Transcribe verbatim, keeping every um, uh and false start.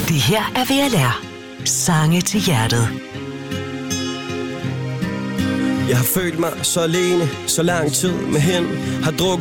Det her er V L R. Sange til hjertet. Jeg har følt mig så alene, så lang tid med hende. Har drukket